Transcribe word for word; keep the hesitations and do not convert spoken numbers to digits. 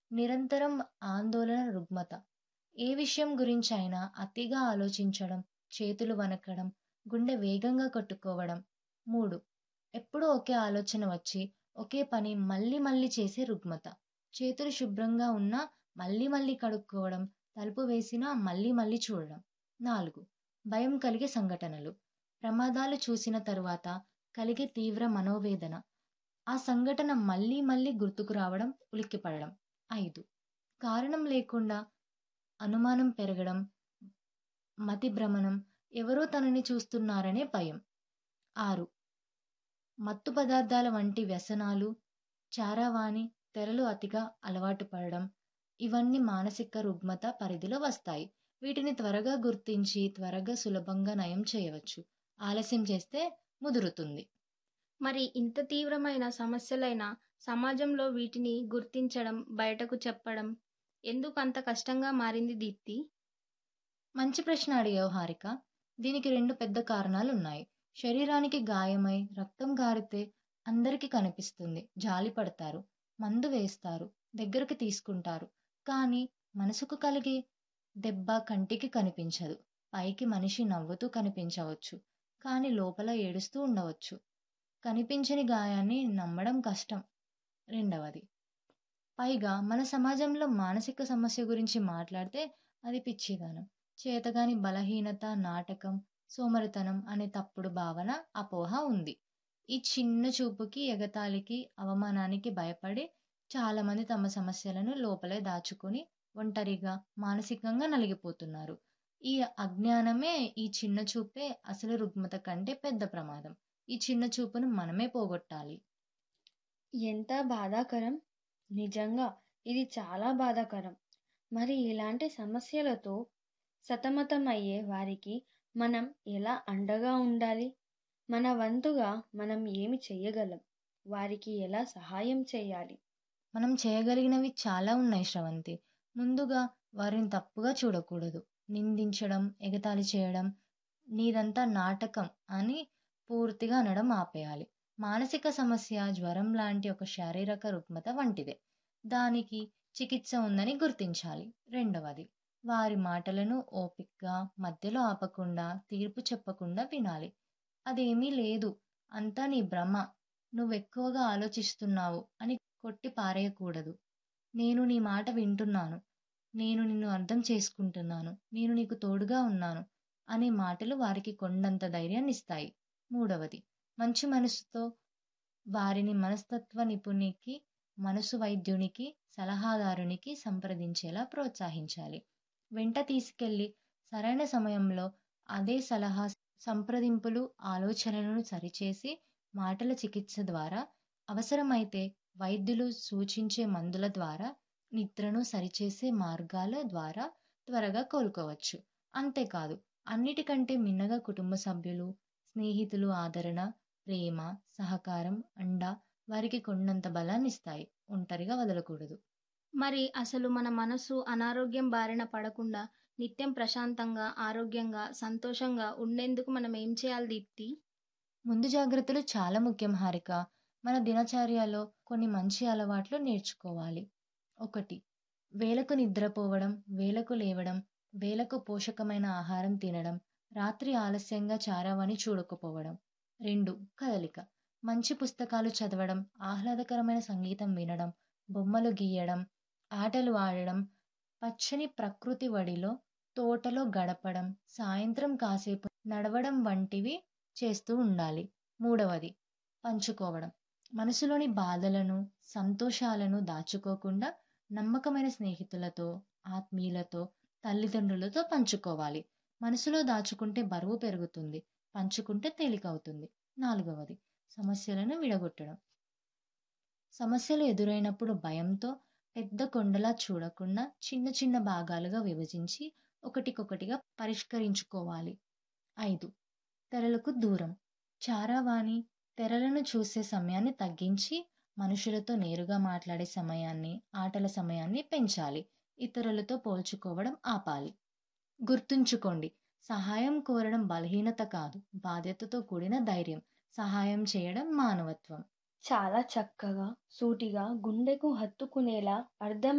నిరంతరం ఆందోళన రుగ్మత. ఏ విషయం గురించైనా అతిగా ఆలోచించడం, చేతులు వణకడం, గుండె వేగంగా కొట్టుకోవడం. మూడు. ఎప్పుడూ ఒకే ఆలోచన వచ్చి, ఒకే పని మళ్ళీ మళ్ళీ చేసే రుగ్మత. చేతులు శుభ్రంగా ఉన్నా మళ్ళీ మళ్ళీ కడుక్కోవడం, తలుపు వేసినా మళ్ళీ మళ్ళీ చూడడం. నాలుగు. భయం కలిగే సంఘటనలు. ప్రమాదాలు చూసిన తరువాత కలిగే తీవ్ర మనోవేదన. ఆ సంఘటన మళ్ళీ మళ్ళీ గుర్తుకు రావడం, ఉలిక్కిపడడం. ఐదు. కారణం లేకుండా అనుమానం పెరగడం, మతిభ్రమణం, ఎవరో తనని చూస్తున్నారనే భయం. ఆరు. మత్తు పదార్థాల వంటి వ్యసనాలు, చారావాణి, తెరలు అతిగా అలవాటు పడడం. ఇవన్నీ మానసిక రుగ్మత పరిధిలో వస్తాయి. వీటిని త్వరగా గుర్తించి, త్వరగా సులభంగా నయం చేయవచ్చు. ఆలస్యం చేస్తే ముదురుతుంది. మరి ఇంత తీవ్రమైన సమస్యలైనా సమాజంలో వీటిని గుర్తించడం, బయటకు చెప్పడం ఎందుకు అంత కష్టంగా మారింది దీప్తి? మంచి ప్రశ్న అడిగావు హారిక. దీనికి రెండు పెద్ద కారణాలున్నాయి. శరీరానికి గాయమై రక్తం గారితే అందరికీ కనిపిస్తుంది. జాలి పడతారు, మందు వేస్తారు, దగ్గరికి తీసుకుంటారు. కానీ మనసుకు కలిగే దెబ్బ కంటికి కనిపించదు. పైకి మనిషి నవ్వుతూ కనిపించవచ్చు, కానీ లోపల ఏడుస్తూ ఉండవచ్చు. కనిపించని గాయాన్ని నమ్మడం కష్టం. రెండవది, పైగా మన సమాజంలో మానసిక సమస్య గురించి మాట్లాడితే అది పిచ్చిదనం, చేతగాని బలహీనత, నాటకం, సోమరితనం అనే తప్పుడు భావన, అపోహ ఉంది. ఈ చిన్న చూపుకి, ఎగతాళికి, అవమానానికి భయపడి చాలామంది తమ సమస్యలను లోపలే దాచుకొని ఒంటరిగా, మానసికంగా నలిగిపోతున్నారు. ఈ అజ్ఞానమే, ఈ చిన్న చూపే అసలు రుగ్మత కంటే పెద్ద ప్రమాదం. ఈ చిన్న చూపును మనమే పోగొట్టాలి. ఎంత బాధాకరం! నిజంగా ఇది చాలా బాధాకరం. మరి ఇలాంటి సమస్యలతో సతమతమయ్యే వారికి మనం ఎలా అండగా ఉండాలి? మన వంతుగా మనం ఏమి చెయ్యగలం? వారికి ఎలా సహాయం చేయాలి? మనం చేయగలిగినవి చాలా ఉన్నాయి శ్రవంతి. ముందుగా వారిని తప్పుగా చూడకూడదు. నిందించడం, ఎగతాళి చేయడం, నీదంతా నాటకం అని పూర్తిగా అనడం ఆపేయాలి. మానసిక సమస్య జ్వరం లాంటి ఒక శారీరక రుగ్మత వంటిదే. దానికి చికిత్స ఉందని గుర్తించాలి. రెండవది, వారి మాటలను ఓపికగా మధ్యలో ఆపకుండా, తీర్పు చెప్పకుండా వినాలి. అదేమీ లేదు, అంతా నీ భ్రమ, నువ్వెక్కువగా ఆలోచిస్తున్నావు అని కొట్టి పారేయకూడదు. నేను నీ మాట వింటున్నాను, నేను నిన్ను అర్థం చేసుకుంటున్నాను, నేను నీకు తోడుగా ఉన్నాను అనే మాటలు వారికి కొండంత ధైర్యాన్ని ఇస్తాయి. మూడవది, మంచి మనసుతో వారిని మనస్తత్వ నిపుణునికి, మనసు వైద్యునికి, సలహాదారునికి సంప్రదించేలా ప్రోత్సహించాలి. వెంట తీసుకెళ్లి సరైన సమయంలో అదే సలహా, సంప్రదింపులు, ఆలోచనలను సరిచేసి మాటల చికిత్స ద్వారా, అవసరమైతే వైద్యులు సూచించే మందుల ద్వారా, నిద్రను సరిచేసే మార్గాల ద్వారా త్వరగా కోలుకోవచ్చు. అంతేకాదు, అన్నిటికంటే మిన్నగా కుటుంబ సభ్యులు, స్నేహితులు ఆదరణ, ప్రేమ, సహకారం, అండ వారికి కొండంత బలాన్నిస్తాయి. ఒంటరిగా వదలకూడదు. మరి అసలు మన మనసు అనారోగ్యం బారిన పడకుండా నిత్యం ప్రశాంతంగా, ఆరోగ్యంగా, సంతోషంగా ఉండేందుకు మనం ఏం చేయాలి దీప్తి? ముందు జాగ్రత్తలు చాలా ముఖ్యం హారిక. మన దినచర్యలో కొన్ని మంచి అలవాట్లు నేర్చుకోవాలి. ఒకటి, వేళకు నిద్రపోవడం, వేళకు లేవడం, వేళకు పోషకమైన ఆహారం తినడం, రాత్రి ఆలస్యంగా చారావని చూడకపోవడం. రెండు, కదలిక. మంచి పుస్తకాలు చదవడం, ఆహ్లాదకరమైన సంగీతం వినడం, బొమ్మలు గీయడం, ఆటలు ఆడడం, పచ్చని ప్రకృతి వడిలో, తోటలో గడపడం, సాయంత్రం కాసేపు నడవడం వంటివి చేస్తూ ఉండాలి. మూడవది, పంచుకోవడం. మనసులోని బాధలను, సంతోషాలను దాచుకోకుండా నమ్మకమైన స్నేహితులతో, ఆత్మీయులతో, తల్లిదండ్రులతో పంచుకోవాలి. మనసులో దాచుకుంటే బరువు పెరుగుతుంది, పంచుకుంటే తేలికవుతుంది. నాలుగవది, సమస్యలను విడగొట్టడం. సమస్యలు ఎదురైనప్పుడు భయంతో పెద్ద కొండలా చూడకుండా చిన్న చిన్న భాగాలుగా విభజించి ఒకటికొకటిగా పరిష్కరించుకోవాలి. ఐదు, తెరలకు దూరం. చారావాణి, తెరలను చూసే సమయాన్ని తగ్గించి మనుషులతో నేరుగా మాట్లాడే సమయాన్ని, ఆటల సమయాన్ని పెంచాలి. ఇతరులతో పోల్చుకోవడం ఆపాలి. గుర్తుంచుకోండి, సహాయం కోరడం బలహీనత కాదు, బాధ్యతతో కూడిన ధైర్యం. సహాయం చేయడం మానవత్వం. చాలా చక్కగా, సూటిగా, గుండెకు హత్తుకునేలా అర్థం